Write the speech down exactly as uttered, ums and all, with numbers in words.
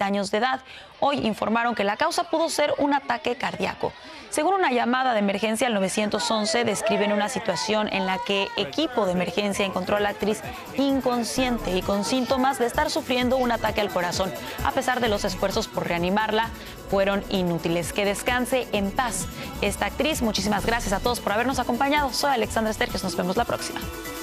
años de edad. Hoy informaron que la causa pudo ser un ataque cardíaco. Según una llamada de emergencia al nueve once, describen una situación en la que equipo de emergencia encontró a la actriz inconsciente y con síntomas de estar sufriendo un ataque al corazón. A pesar de los esfuerzos por reanimarla, fueron inútiles. Que descanse en paz esta actriz. Muchísimas gracias a todos por habernos acompañado. Soy Alexandra Sterques. Nos vemos la próxima.